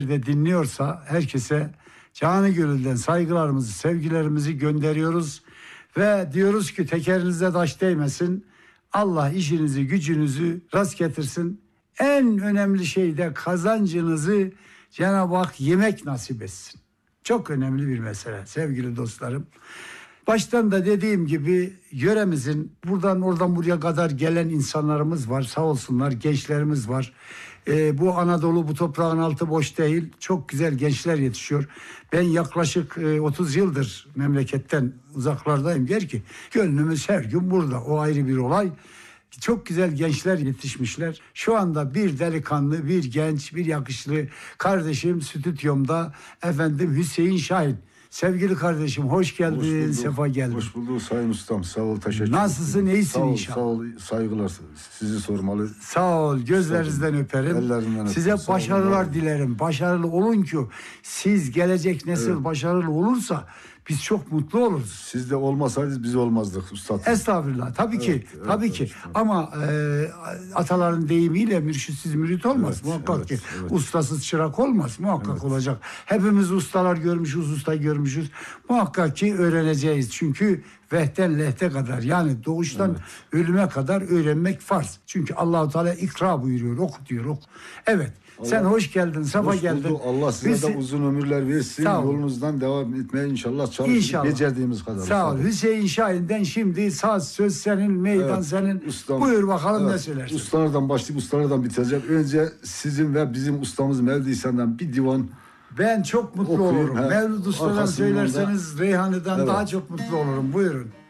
ve dinliyorsa herkese canı gönülden saygılarımızı, sevgilerimizi gönderiyoruz. Ve diyoruz ki tekerinize taş değmesin. Allah işinizi, gücünüzü rast getirsin. En önemli şey de kazancınızı Cenab-ı Hak yemek nasip etsin. Çok önemli bir mesele sevgili dostlarım. Baştan da dediğim gibi yöremizin buradan oradan buraya kadar gelen insanlarımız var. Sağ olsunlar, gençlerimiz var. Bu Anadolu, bu toprağın altı boş değil. Çok güzel gençler yetişiyor. Ben yaklaşık 30 yıldır memleketten uzaklardayım. Der ki gönlümüz her gün burada. O ayrı bir olay. Çok güzel gençler yetişmişler. Şu anda bir delikanlı, bir genç, bir yakışıklı kardeşim stüdyomda, efendim Hüseyin Şahin. Sevgili kardeşim hoş geldin, sefa geldin. Hoş bulduk Sayın Ustam, sağ ol, teşekkür ederim. Nasılsın, iyisin inşallah? Sağ ol, saygılar, sizi sormalı. Sağ ol, gözlerinizden öperim. Ellerinden size öperim. Başarılar dilerim. Başarılı olun ki siz gelecek nesil başarılı olursa biz çok mutlu oluruz. Siz de olmasaydınız biz olmazdık Ustad. Estağfurullah. Tabii ki. Tabii ki. Ama ataların deyimiyle mürşitsiz mürit olmaz. Muhakkak ki. Ustasız çırak olmaz. Muhakkak olacak. Hepimiz ustalar görmüşüz, usta görmüşüz. Muhakkak ki öğreneceğiz. Çünkü vehten lehte kadar, yani doğuştan ölüme kadar öğrenmek farz. Çünkü Allah-u Teala ikra buyuruyor. Oku diyor. Oku. Evet. Sen hoş geldin, safa geldin. Allah size de uzun ömürler versin. Yolunuzdan devam etmeye inşallah çalışın. Becerdiğimiz kadar. Sağ ol. Hüseyin Şahin'den şimdi söz senin, meydan senin. Ustam, buyur bakalım ne söylersin. Ustalardan başlayıp ustalardan biteceğim. Önce sizin ve bizim ustamız Mevlid İhsan'dan bir divan. Ben çok mutlu olurum. Mevlid Usta'dan söylerseniz Reyhan'dan daha çok mutlu olurum. Buyurun.